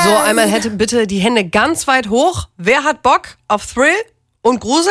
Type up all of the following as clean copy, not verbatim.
So, einmal hätte bitte die Hände ganz weit hoch. Wer hat Bock auf Thrill und Grusel?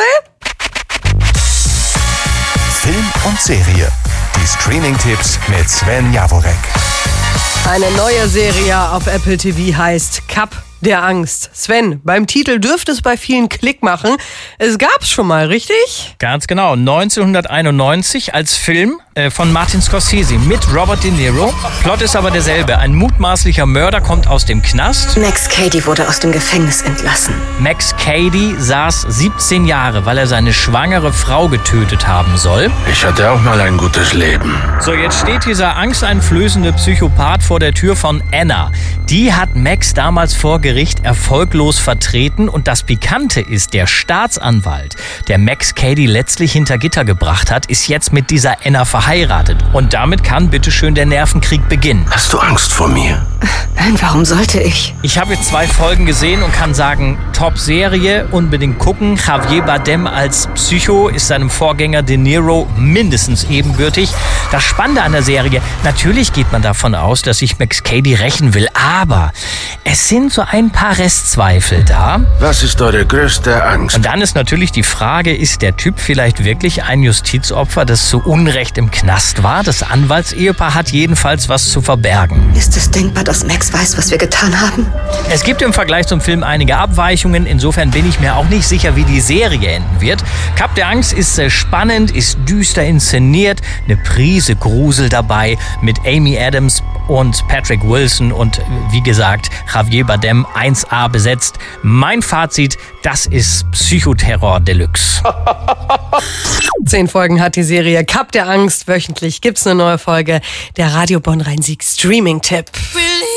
Film und Serie. Die Streaming-Tipps mit Sven Jaworek. Eine neue Serie auf Apple TV heißt Cup der Angst. Sven, beim Titel dürfte es bei vielen Klick machen. Es gab's schon mal, richtig? Ganz genau, 1991 als Film von Martin Scorsese mit Robert De Niro. Plot ist aber derselbe. Ein mutmaßlicher Mörder kommt aus dem Knast. Max Cady wurde aus dem Gefängnis entlassen. Max Cady saß 17 Jahre, weil er seine schwangere Frau getötet haben soll. Ich hatte auch mal ein gutes Leben. So, jetzt steht dieser angsteinflößende Psychopath vor der Tür von Anna. Die hat Max damals vor Gericht erfolglos vertreten und das Pikante ist, der Staatsanwalt, der Max Cady letztlich hinter Gitter gebracht hat, ist jetzt mit dieser Anna verheiratet. Und damit kann bitteschön der Nervenkrieg beginnen. Hast du Angst vor mir? Nein, warum sollte ich? Ich habe jetzt 2 Folgen gesehen und kann sagen, Top-Serie, unbedingt gucken. Javier Bardem als Psycho ist seinem Vorgänger De Niro mindestens ebenbürtig. Das Spannende an der Serie, natürlich geht man davon aus, dass sich Max Cady rächen will, aber es sind so ein paar Restzweifel da. Was ist eure größte Angst? Und dann ist natürlich die Frage, ist der Typ vielleicht wirklich ein Justizopfer, das zu Unrecht im Knast war? Das Anwaltsehepaar hat jedenfalls was zu verbergen. Ist es denkbar, dass Max weiß, was wir getan haben? Es gibt im Vergleich zum Film einige Abweichungen. Insofern bin ich mir auch nicht sicher, wie die Serie enden wird. Cup der Angst ist spannend, ist düster inszeniert, eine Prise Grusel dabei mit Amy Adams und Patrick Wilson und wie gesagt Javier Bardem 1A besetzt. Mein Fazit, das ist Psychoterror Deluxe. 10 Folgen hat die Serie Cup der Angst. Wöchentlich gibt's eine neue Folge. Der Radio Bonn Rhein-Sieg Streaming-Tipp.